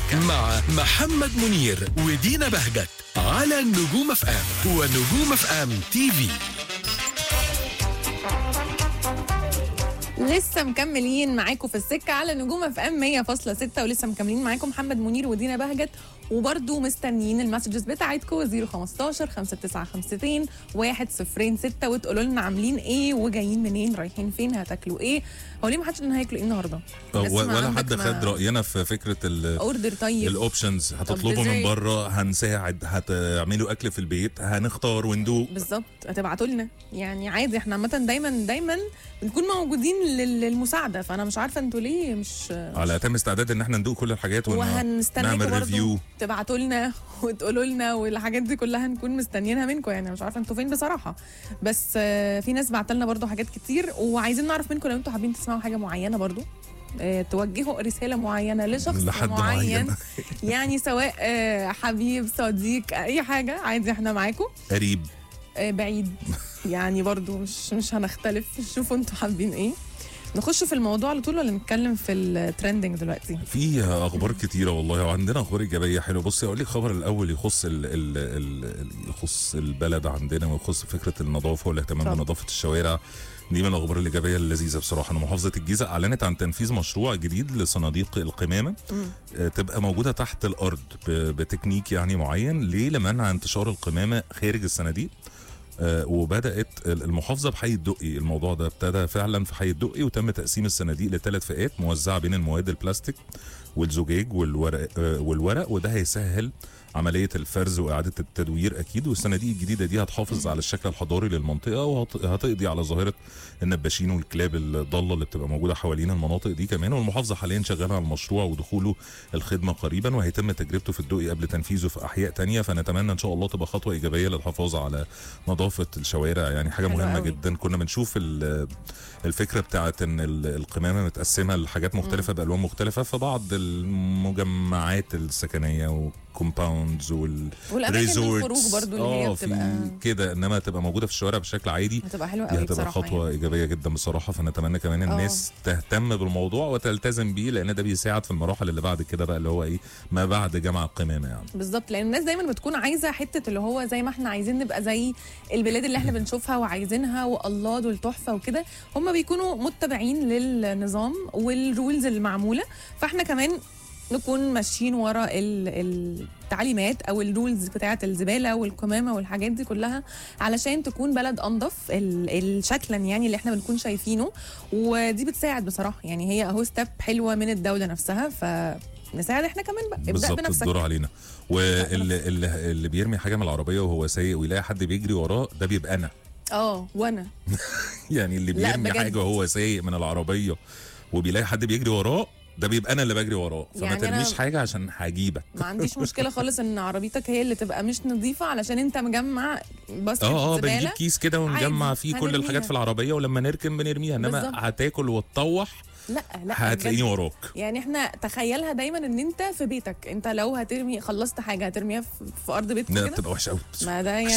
السكة مع محمد منير ودينا بهجت على نجوم اف ام ونجوم اف ام تي في. لسه مكملين معاكم في السكة على نجوم اف ام 100.6 ولسه مكملين معاكم محمد منير ودينا بهجت، وبرضو مستنيين المسجز بتاعتكم 015 5952 106 وتقولوا لنا عاملين ايه وجايين منين رايحين فين هتاكلوا ايه. هو ليه ما حدش قال هياكلوا ايه النهارده؟ ولا حد خد راينا في فكره اوردر. طيب الاوبشنز، هتطلبوا من بره، هنساعد، هتعملوا اكل في البيت، هنختار وندوق بالظبط. هتبعتوا لنا يعني عادي، احنا عامه دايما بنكون موجودين للمساعده، فانا مش عارفه انتوا ليه مش على اتم استعداد ان احنا ندوق كل الحاجات وهنستناكم برضو تبعتوا لنا وتقولوا لنا، والحاجات دي كلها هنكون مستنيينها منكم. يعني مش عارفه انتوا فين بصراحه، بس في ناس بعت لنا برضو حاجات كتير، وعايزين نعرف منكم لو انتوا حابين تسمعوا حاجه معينه برضو، توجهوا رساله معينه لشخص معين يعني سواء حبيب صديق اي حاجه عادي، احنا معاكم. قريب بعيد يعني برضو مش هنختلف. شوفوا انتوا حابين ايه. نخش في الموضوع على طول ولا نتكلم في الترندنج دلوقتي؟ في اخبار كتيره والله، وعندنا اخبار ايجابيه حلوه. بصي اقول لك خبر الاول يخص يخص البلد عندنا، ويخص فكره النظافه والاهتمام بنظافه الشوارع. دي من الاخبار الايجابيه اللذيذه بصراحه. ان محافظه الجيزه اعلنت عن تنفيذ مشروع جديد لصناديق القمامه تبقى موجوده تحت الارض بتكنيك يعني معين لمنع انتشار القمامه خارج الصناديق. وبدات المحافظه بحي الدقي. الموضوع ده ابتدى فعلا في حي الدقي، وتم تقسيم الصناديق ل3 فئات موزعه بين المواد البلاستيك والزجاج والورق، وده هيسهل عمليه الفرز واعاده التدوير اكيد. والصناديق الجديده دي هتحافظ على الشكل الحضاري للمنطقه، وهتقضي على ظاهره النباشين والكلاب الضاله اللي بتبقى موجوده حوالين المناطق دي كمان. والمحافظه حاليا شغاله على المشروع ودخوله الخدمه قريبا، وهيتم تجربته في الدقي قبل تنفيذه في احياء تانية. فنتمنى ان شاء الله تبقى خطوه ايجابيه للحفاظ على نظافه الشوارع، يعني حاجه مهمه جدا. كنا بنشوف الفكره بتاعت ان القمامه متقسمه لحاجات مختلفه بالوان مختلفه في بعض المجمعات السكنيه وكومباوندز والريزورتس، الخروج برضو اللي هي بتبقى كده، انما تبقى موجوده في الشوارع بشكل عادي هتبقى حلوه قوي بصراحه. هتبقى خطوه ايجابيه جدا بصراحه. فنتمنى كمان الناس تهتم بالموضوع وتلتزم بيه، لان ده بيساعد في المراحل اللي بعد كده بقى، اللي هو ايه ما بعد جمع القمامه يعني. بالظبط، لان الناس دايما بتكون عايزه حته اللي هو زي ما احنا عايزين نبقى زي البلاد اللي احنا بنشوفها وعايزينها، والله دول تحفه وكده. هم بيكونوا متبعين للنظام والرولز المعموله، فاحنا كمان نكون ماشيين ورا التعليمات او الرولز بتاعه الزباله والقمامه والحاجات دي كلها، علشان تكون بلد انظف الشكلا يعني اللي احنا بنكون شايفينه. ودي بتساعد بصراحه، يعني هي اهو ستيب حلوه من الدوله نفسها، نساعد احنا كمان بقى. ابدا بنفسك، الدور علينا. واللي بيرمي حاجه من العربيه وهو سايق ويلاقي حد بيجري وراه، ده بيبقى انا. وانا يعني اللي بيرمي حاجه وهو سايق من العربيه وبيلاقي حد بيجري وراه، ده بيبقى انا اللي بجري وراه. فما يعني ترميش حاجه عشان هجيبك. ما عنديش مشكله خالص ان عربيتك هي اللي تبقى مش نظيفه علشان انت مجمع باسكت زباله. بنجيب كيس كده ونجمع فيه كل الحاجات في العربيه، ولما نركن بنرميها. انما هتاكل وتطوح لا هتلاقيني وراك. يعني احنا تخيلها دايما ان انت في بيتك، انت لو هترمي خلصت حاجه هترميها في ارض بيتك كده، بتبقى وحشه قوي. ما ده يعني